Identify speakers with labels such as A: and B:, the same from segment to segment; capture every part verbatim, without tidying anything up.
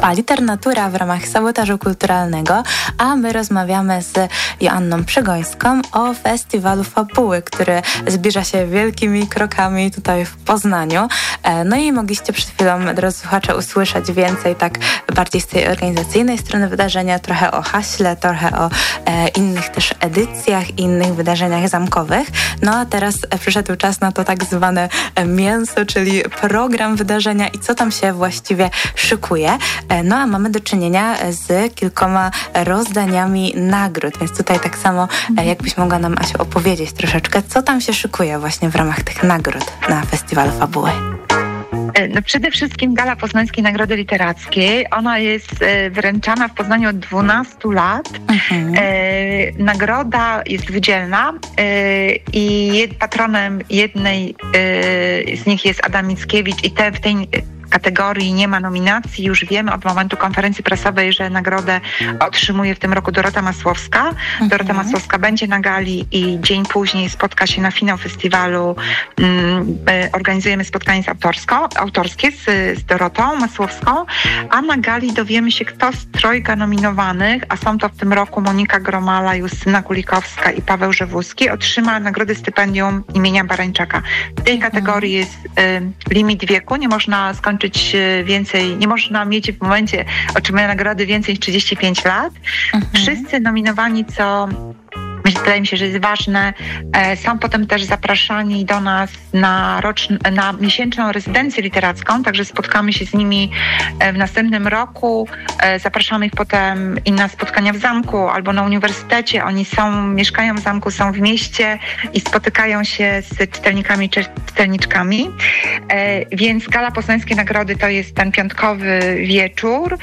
A: Trwa Liternatura w ramach Sabotażu Kulturalnego, a my rozmawiamy z Joanną Przegońską o festiwalu Fabuły, który zbliża się wielkimi krokami tutaj w Poznaniu. No i mogliście przed chwilą, drodzy słuchacze, usłyszeć więcej tak bardziej z tej organizacyjnej strony wydarzenia, trochę o haśle, trochę o e, innych też edycjach i innych wydarzeniach zamkowych. No a teraz przyszedł czas na to tak zwane mięso, czyli program wydarzenia i co tam się właściwie szykuje. No a mamy do czynienia z kilkoma rozdaniami nagród, więc tutaj tak samo jakbyś mogła nam, Asiu, opowiedzieć troszeczkę, co tam się szykuje właśnie w ramach tych nagród na Festiwalu Fabuły.
B: No przede wszystkim Gala Poznańskiej Nagrody Literackiej. Ona jest wręczana w Poznaniu od dwunastu lat. Mhm. E, nagroda jest wydzielna e, i patronem jednej e, z nich jest Adam Mickiewicz i te w tej kategorii nie ma nominacji. Już wiemy od momentu konferencji prasowej, że nagrodę otrzymuje w tym roku Dorota Masłowska. Mhm. Dorota Masłowska będzie na gali i dzień później spotka się na finał festiwalu. Um, organizujemy spotkanie z autorską, autorskie z, z Dorotą Masłowską, a na gali dowiemy się, kto z trojga nominowanych, a są to w tym roku Monika Gromala, Justyna Kulikowska i Paweł Żewuski, otrzyma nagrodę stypendium imienia Barańczaka. W tej mhm. kategorii jest y, limit wieku, nie można skończyć więcej, nie można mieć w momencie otrzymania nagrody więcej niż trzydzieści pięć lat. Mhm. Wszyscy nominowani, co wydaje mi się, że jest ważne, są potem też zapraszani do nas na, roczn- na miesięczną rezydencję literacką, także spotkamy się z nimi w następnym roku. Zapraszamy ich potem i na spotkania w zamku albo na uniwersytecie. Oni są, mieszkają w zamku, są w mieście i spotykają się z czytelnikami czy czytelniczkami. Więc Gala Poznańskiej Nagrody to jest ten piątkowy wieczór,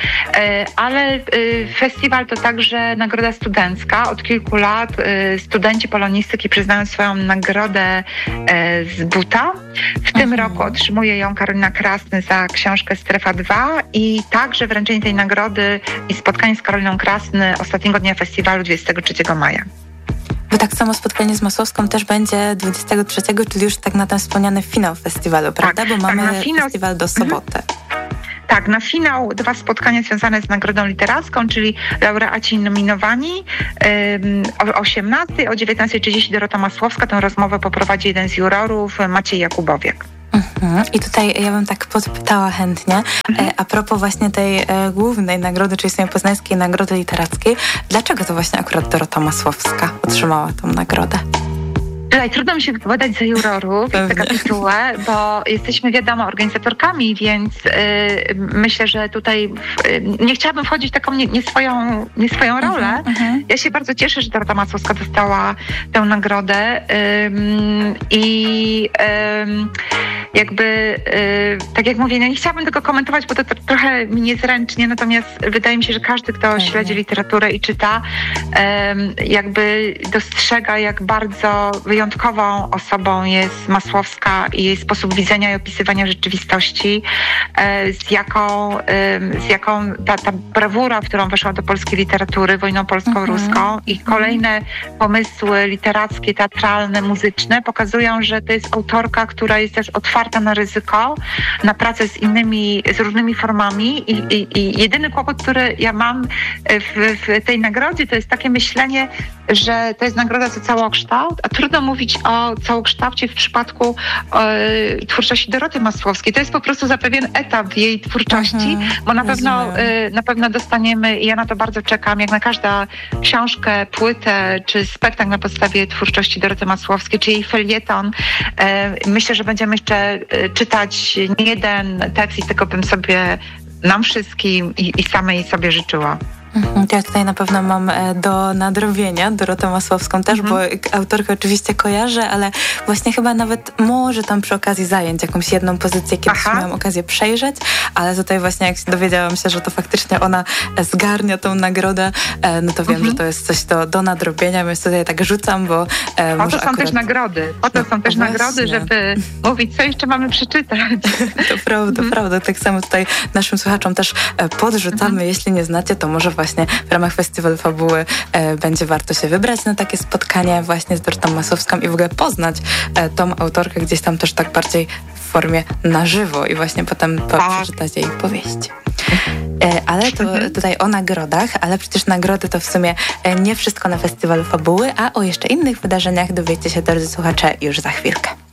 B: ale festiwal to także nagroda studencka. Od kilku lat studenci polonistyki przyznają swoją nagrodę z buta. W tym mhm. roku otrzymuje ją Karolina Krasny za książkę Strefa dwa i także wręczenie tej nagrody i spotkanie z Karoliną Krasny ostatniego dnia festiwalu dwudziestego trzeciego maja.
A: Bo tak samo spotkanie z Masłowską też będzie dwudziestego trzeciego, czyli już tak na ten wspomniany finał festiwalu, prawda?
B: Tak,
A: bo mamy
B: tak, finał...
A: festiwal do soboty. Mhm.
B: Tak, na finał dwa spotkania związane z Nagrodą Literacką, czyli laureaci nominowani um, o osiemnastej, o dziewiętnastej trzydzieści Dorota Masłowska. Tę rozmowę poprowadzi jeden z jurorów, Maciej Jakubowiak.
A: Mhm. I tutaj ja bym tak podpytała chętnie, mhm. a propos właśnie tej e, głównej nagrody, czyli tej Poznańskiej Nagrody Literackiej, dlaczego to właśnie akurat Dorota Masłowska otrzymała tą nagrodę?
B: Tutaj trudno mi się wypowiadać za jurorów w tego tytułu, bo jesteśmy, wiadomo, organizatorkami, więc y, myślę, że tutaj y, nie chciałabym wchodzić w taką nie, nie, swoją, nie swoją rolę. Uh-huh. Ja się bardzo cieszę, że Dorota Masłowska dostała tę nagrodę y, i y, jakby, y, tak jak mówię, no nie chciałabym tego komentować, bo to, to trochę mi niezręcznie, natomiast wydaje mi się, że każdy, kto uh-huh. śledzi literaturę i czyta, y, jakby dostrzega, jak bardzo wyjątkową osobą jest Masłowska i jej sposób widzenia i opisywania rzeczywistości, z jaką, z jaką ta, ta brawura, w którą weszła do polskiej literatury wojną polsko-ruską mm-hmm. i kolejne pomysły literackie, teatralne, muzyczne pokazują, że to jest autorka, która jest też otwarta na ryzyko, na pracę z innymi, z różnymi formami i, i, i jedyny kłopot, który ja mam w, w tej nagrodzie, to jest takie myślenie, że to jest nagroda za całokształt, a trudno mówić o całokształcie w przypadku e, twórczości Doroty Masłowskiej. To jest po prostu za pewien etap jej twórczości, mhm, bo na pewno, e, na pewno dostaniemy, i ja na to bardzo czekam, jak na każdą książkę, płytę czy spektakl na podstawie twórczości Doroty Masłowskiej, czy jej felieton. E, myślę, że będziemy jeszcze e, czytać nie jeden tekst i tego bym sobie nam wszystkim i, i samej sobie życzyła.
A: Ja tutaj na pewno mam do nadrobienia Dorotę Masłowską też, mhm. bo autorkę oczywiście kojarzę, ale właśnie chyba nawet może tam przy okazji zająć jakąś jedną pozycję, kiedyś Aha. miałam okazję przejrzeć, ale tutaj właśnie jak dowiedziałam się, że to faktycznie ona zgarnia tą nagrodę, no to wiem, mhm. że to jest coś do, do nadrobienia, więc tutaj tak rzucam, bo e,
B: Po to są
A: akurat...
B: też nagrody, po to no, są też właśnie. nagrody, żeby mówić, co jeszcze mamy przeczytać.
A: To prawda, mhm. prawda. Tak samo tutaj naszym słuchaczom też podrzucamy, mhm. jeśli nie znacie, to może właśnie w ramach Festiwalu Fabuły e, będzie warto się wybrać na takie spotkanie właśnie z Dorotą Masłowską i w ogóle poznać e, tą autorkę gdzieś tam też tak bardziej w formie na żywo i właśnie potem po, przeczytać jej powieści. Ale to mhm. tutaj o nagrodach, ale przecież nagrody to w sumie nie wszystko na Festiwalu Fabuły, a o jeszcze innych wydarzeniach dowiecie się, drodzy słuchacze, już za chwilkę.